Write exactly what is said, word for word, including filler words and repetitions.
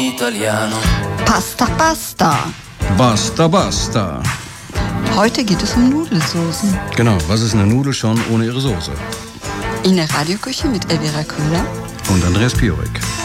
Italiano. Pasta, Pasta. Basta, basta. Heute geht es um Nudelsoßen. Genau, was ist eine Nudel schon ohne ihre Soße? In der Radioküche mit Elvira Köhler und Andreas Piorik.